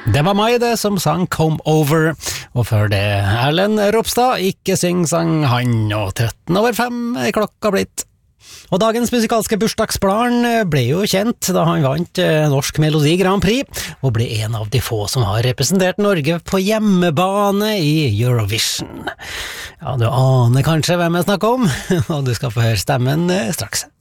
Det var meg det som sang Come Over, og før det Erlend Ropstad, ikke syng sang han, og 5:13 er klokka blitt. Og dagens musikalske bursdagsbarn ble jo kjent da han vant Norsk Melodi Grand Prix, og ble en av de få som har representert Norge på hjemmebane i Eurovision. Ja, du aner kanskje hvem jeg snakker om, og du skal få høre stemmen straks.